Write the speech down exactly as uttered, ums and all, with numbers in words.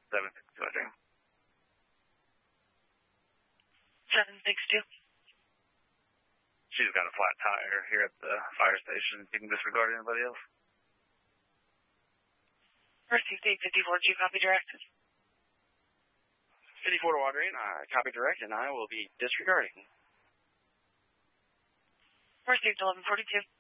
seven six two, Adrian. seven six two. She's got a flat tire here at the fire station. You can disregard anybody else. Received eight fifty-four, two copy direct. fifty-four to Adrian, uh, copy direct, and I will be disregarding. Received eleven forty-two.